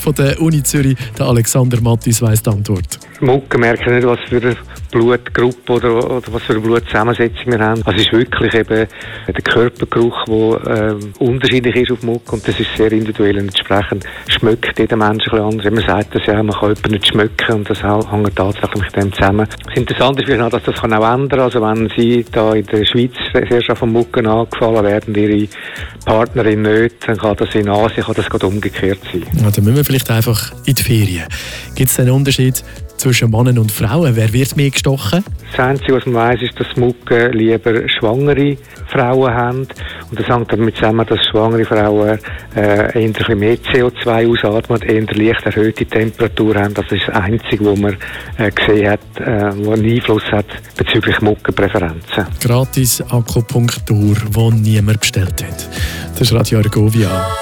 von der Uni Zürich, der Alexander Mattis, weiss die Antwort. Mucke merken nicht, was für eine Blutgruppe oder was für eine Blutzusammensetzung wir haben. Also es ist wirklich eben der Körpergeruch, der unterschiedlich ist auf Mucke, und das ist sehr individuell, und entsprechend schmeckt jeder Mensch ein bisschen anders. Man sagt das ja, man kann jemanden nicht schmecken, und das hängt tatsächlich mit dem zusammen. Das Interessante ist vielleicht auch, dass das kann auch ändern. Also wenn Sie da in der Schweiz sehr stark von Mucken angefallen werden, Ihre Partnerin nicht, dann kann das in Asien gerade umgekehrt sein. Ja, dann müssen wir vielleicht einfach in die Ferien. Gibt es einen Unterschied zwischen Männern und Frauen? Wer wird mehr gestochen? Das Einzige, was man weiss, ist, dass Mucke lieber schwangere Frauen haben. Und das hängt damit zusammen, dass schwangere Frauen eher ein bisschen mehr CO2 ausatmen, eher leicht erhöhte Temperatur haben. Das ist das Einzige, was man gesehen hat, was einen Einfluss hat bezüglich Muckenpräferenzen. Gratis Akupunktur, die niemand bestellt hat. Das ist Radio Argovia.